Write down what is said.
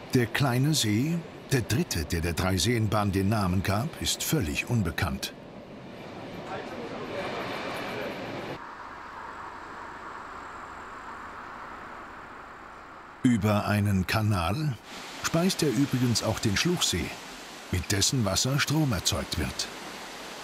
Der kleine See, der dritte, der der Dreiseenbahn den Namen gab, ist völlig unbekannt. Über einen Kanal speist er übrigens auch den Schluchsee, mit dessen Wasser Strom erzeugt wird.